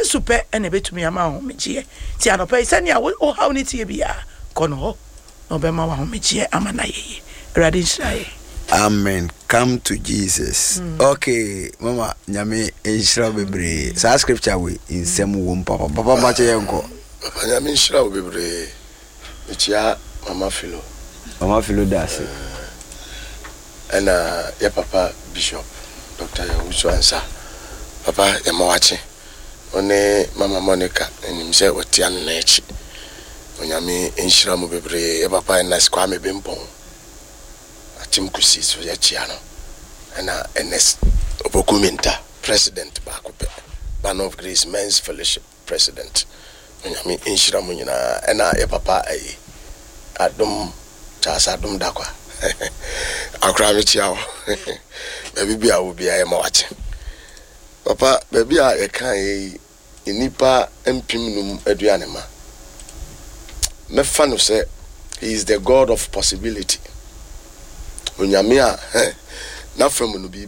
super and a bit to me a man, Michie. Tiano pay, send you oh how nitty be a cono. No be mama Michie, Amanaye. Radisha. Amen. Come to Jesus. Okay, Mama, Nyame Inshra Bebre. Sa scripture we in same womb, Papa. Papa Mache Yanko. Papa Nyame Inshra Bebre. Michia Mama Philo. Mama Philo das. And your Papa Bishop, Dr. Yawusu Ansa. Papa Yamawachi. One Mama Monica and himself with Tian Nechi. Onyame Inshra Bebre. Your Papa and Nasquame Bimpon. Tim Kusis for Yachiano and Ernest Obokuminta, President Bakupe, Ban of Grace Men's Fellowship President. I mean, Inshiramunina, and I, Papa, Adum Chasadum Dakwa. Akramichiao, baby, I will be a watching. Papa, baby, I can't nipa empimnum eduanema. Mefanu say he is the God of possibility. Onyamia na from no bi